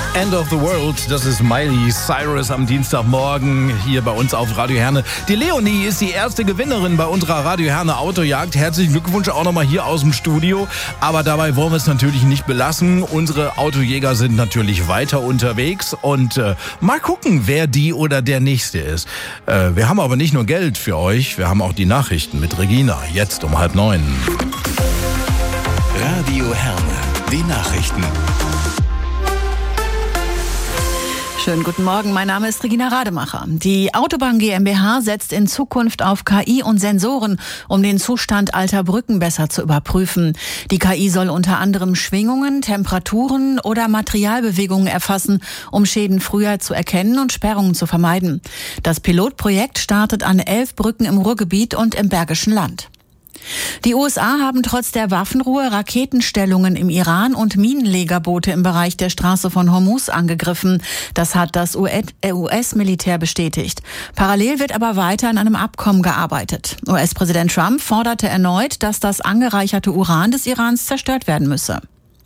End of the World, das ist Miley Cyrus am Dienstagmorgen hier bei uns auf Radio Herne. Die Leonie ist die erste Gewinnerin bei unserer Radio Herne Autojagd. Herzlichen Glückwunsch auch nochmal hier aus dem Studio. Aber dabei wollen wir es natürlich nicht belassen. Unsere Autojäger sind natürlich weiter unterwegs und mal gucken, wer die oder der Nächste ist. Wir haben aber nicht nur Geld für euch, wir haben auch die Nachrichten mit Regina, jetzt um 8:30. Radio Herne, die Nachrichten. Schönen guten Morgen, mein Name ist Regina Rademacher. Die Autobahn GmbH setzt in Zukunft auf KI und Sensoren, um den Zustand alter Brücken besser zu überprüfen. Die KI soll unter anderem Schwingungen, Temperaturen oder Materialbewegungen erfassen, um Schäden früher zu erkennen und Sperrungen zu vermeiden. Das Pilotprojekt startet an 11 Brücken im Ruhrgebiet und im Bergischen Land. Die USA haben trotz der Waffenruhe Raketenstellungen im Iran und Minenlegerboote im Bereich der Straße von Hormuz angegriffen. Das hat das US-Militär bestätigt. Parallel wird aber weiter an einem Abkommen gearbeitet. US-Präsident Trump forderte erneut, dass das angereicherte Uran des Irans zerstört werden müsse.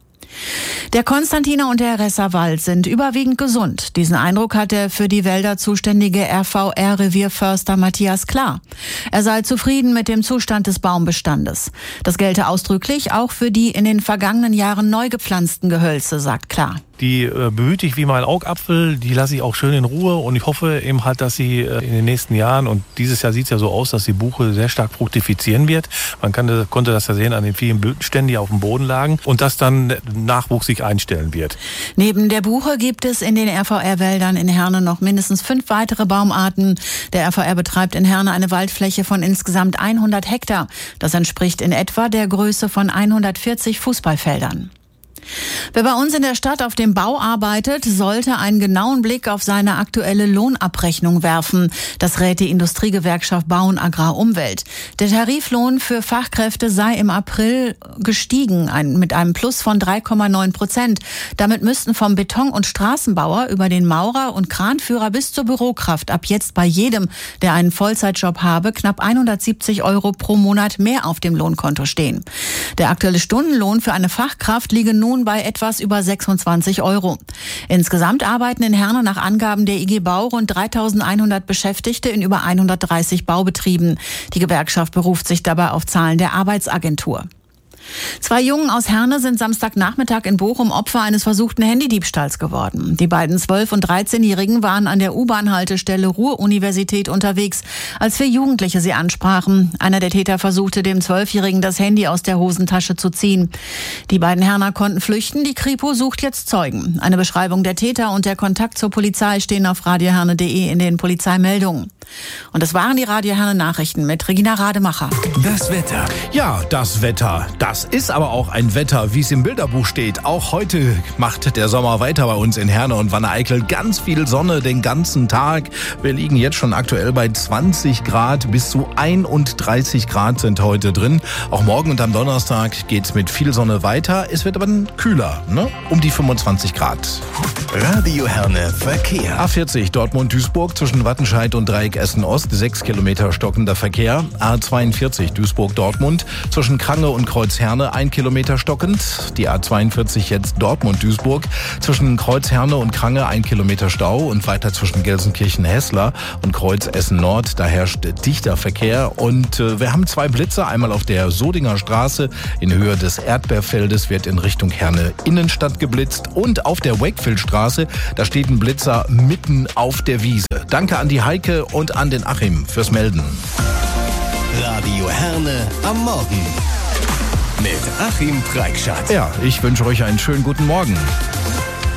Der Konstantiner und der Ressawald sind überwiegend gesund. Diesen Eindruck hat der für die Wälder zuständige RVR-Revierförster Matthias Klar. Er sei zufrieden mit dem Zustand des Baumbestandes. Das gelte ausdrücklich auch für die in den vergangenen Jahren neu gepflanzten Gehölze, sagt Klar. Die behüte ich wie mein Augapfel, die lasse ich auch schön in Ruhe und ich hoffe eben halt, dass sie in den nächsten Jahren, und dieses Jahr sieht es ja so aus, dass die Buche sehr stark fruktifizieren wird. Man konnte das ja sehen an den vielen Blütenständen, die auf dem Boden lagen, und dass dann Nachwuchs sich einstellen wird. Neben der Buche gibt es in den RVR-Wäldern in Herne noch mindestens 5 weitere Baumarten. Der RVR betreibt in Herne eine Waldfläche von insgesamt 100 Hektar. Das entspricht in etwa der Größe von 140 Fußballfeldern. Wer bei uns in der Stadt auf dem Bau arbeitet, sollte einen genauen Blick auf seine aktuelle Lohnabrechnung werfen. Das rät die Industriegewerkschaft Bau und Agrar Umwelt. Der Tariflohn für Fachkräfte sei im April gestiegen, mit einem Plus von 3,9%. Damit müssten vom Beton- und Straßenbauer über den Maurer und Kranführer bis zur Bürokraft ab jetzt bei jedem, der einen Vollzeitjob habe, knapp 170 € pro Monat mehr auf dem Lohnkonto stehen. Der aktuelle Stundenlohn für eine Fachkraft liege nun bei etwas über 26 €. Insgesamt arbeiten in Herne nach Angaben der IG Bau rund 3.100 Beschäftigte in über 130 Baubetrieben. Die Gewerkschaft beruft sich dabei auf Zahlen der Arbeitsagentur. 2 Jungen aus Herne sind Samstagnachmittag in Bochum Opfer eines versuchten Handydiebstahls geworden. Die beiden 12- und 13-Jährigen waren an der U-Bahn-Haltestelle Ruhr-Universität unterwegs, als 4 Jugendliche sie ansprachen. Einer der Täter versuchte dem 12-Jährigen das Handy aus der Hosentasche zu ziehen. Die beiden Herner konnten flüchten. Die Kripo sucht jetzt Zeugen. Eine Beschreibung der Täter und der Kontakt zur Polizei stehen auf radioherne.de in den Polizeimeldungen. Und das waren die Radio Herne Nachrichten mit Regina Rademacher. Das Wetter. Ja, das Wetter. Das ist aber auch ein Wetter, wie es im Bilderbuch steht. Auch heute macht der Sommer weiter bei uns in Herne und Wanne-Eickel. Ganz viel Sonne den ganzen Tag. Wir liegen jetzt schon aktuell bei 20 Grad. Bis zu 31 Grad sind heute drin. Auch morgen und am Donnerstag geht's mit viel Sonne weiter. Es wird aber kühler, ne? Um die 25 Grad. Radio Herne Verkehr. A40 Dortmund-Duisburg zwischen Wattenscheid und Dreieck Essen-Ost, 6 Kilometer stockender Verkehr. A42 Duisburg-Dortmund zwischen Krange und Kreuzherne, 1 Kilometer stockend. Die A42 jetzt Dortmund-Duisburg zwischen Kreuzherne und Krange, 1 Kilometer Stau, und weiter zwischen Gelsenkirchen-Hessler und Kreuz Essen-Nord. Da herrscht dichter Verkehr und wir haben 2 Blitzer. Einmal auf der Sodinger Straße in Höhe des Erdbeerfeldes wird in Richtung Herne Innenstadt geblitzt, und auf der Wakefieldstraße, da steht ein Blitzer mitten auf der Wiese. Danke an die Heike und an den Achim fürs Melden. Radio Herne am Morgen mit Achim Preikschat. Ja, ich wünsche euch einen schönen guten Morgen.